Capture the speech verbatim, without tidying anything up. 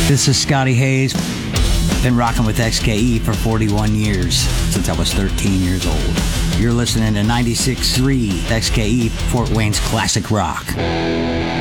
This is Scotty Hayes. Been rocking with X K E for forty-one years, since I was thirteen years old. You're listening to ninety-six point three X K E, Fort Wayne's classic rock.